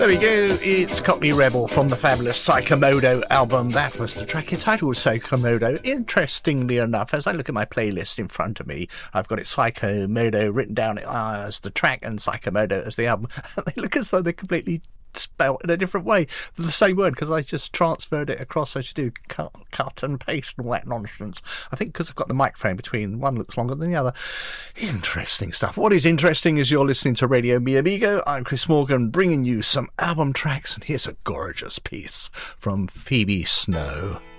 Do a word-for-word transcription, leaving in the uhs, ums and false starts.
There we go, it's Cockney Rebel from the fabulous Psychomodo album. That was the track entitled Psychomodo. Interestingly enough, as I look at my playlist in front of me, I've got it Psychomodo written down as the track and Psychomodo as the album. They look as though they're completely spelled in a different way, the same word, because I just transferred it across as you do, cut, cut and paste and all that nonsense. I think because I've got the microphone between, one looks longer than the other. Interesting stuff. What is interesting is you're listening to Radio Mi Amigo. I'm Chris Morgan, bringing you some album tracks, and here's a gorgeous piece from Phoebe Snow.